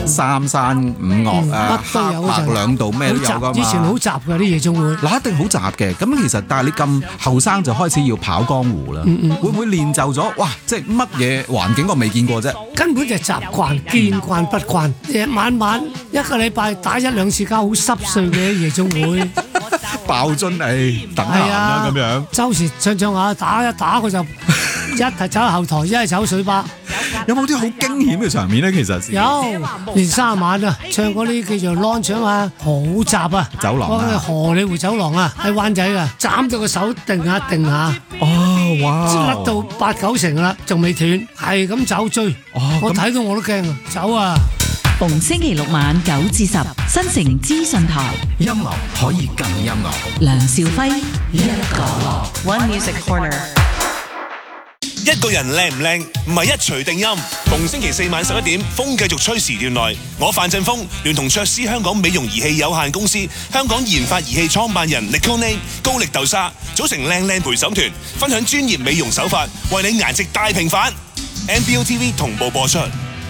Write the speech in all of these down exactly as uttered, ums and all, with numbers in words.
三山五岳啊，黑白兩道咩都有㗎嘛。 以前好雜㗎啲夜總會。 嗱，一定好雜嘅。咁其實但係你咁後生就開始要跑江湖啦， 嗯嗯會唔會練就咗？哇！即係乜嘢環境我未見過啫？ 根本就係習慣，見慣不慣。日晚晚一個禮拜打一兩次交，好濕碎嘅夜總會。 爆樽誒，等閒啦咁樣。 周時唱唱下打一打佢就一係走後台，一係走水吧。 有冇啲好驚險嘅場面咧？其實有，連三晚啊，唱嗰啲叫做 launch 啊嘛，好雜啊， 走廊啊， 荷里活走廊啊，喺灣仔啊，斬到個手定下定下， 哦哇， 甩到八九成啦，仲未斷，係咁走追， 哦、 我睇到我都驚啊，走啊！ 逢星期六晚九至十，新城資訊台， 音樂可以更音樂。 梁兆輝一個 One Music Corner。 一個人靚唔靚，唔係一錘定音。逢星期四晚十一點，風繼續吹時段內，我范振鋒聯同卓斯香港美容儀器有限公司、香港研發儀器創辦人 Nicole 高力豆沙組成靚靚陪審團，分享專業美容手法，為你顏值大平反。M B O T V 同步播出。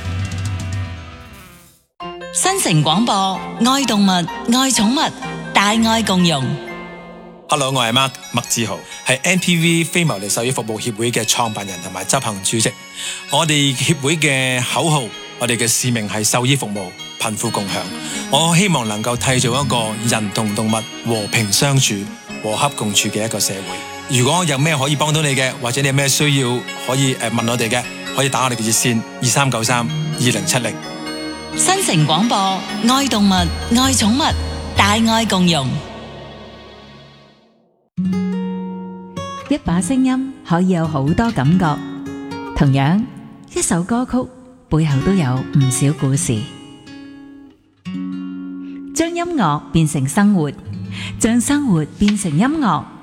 新城廣播，愛動物，愛寵物，大愛共融。 Hello， 我係 Mark 麥志豪，係 N P V 非牟利獸醫服務協會嘅創辦人同埋執行主席。我哋協會嘅口號，我哋嘅使命係獸醫服務，貧富共享。我希望能夠締造一個人同動物和平相處、和洽共處嘅一個社會。如果有咩可以幫到你嘅，或者你有咩需要可以誒問我哋嘅，可以打我哋嘅熱線二三九三二零七零。 新城廣播，愛動物，愛寵物，大愛共融。一把聲音可以有好多感覺，同樣一首歌曲背後都有唔少故事。將音樂變成生活，將生活變成音樂，